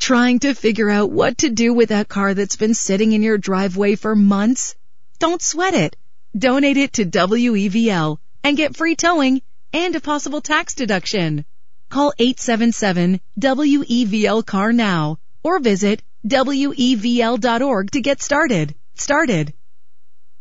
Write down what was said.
Trying to figure out what to do with that car that's been sitting in your driveway for months? Don't sweat it. Donate it to WEVL and get free towing and a possible tax deduction. Call 877-WEVL-CAR now or visit WEVL.org to get started.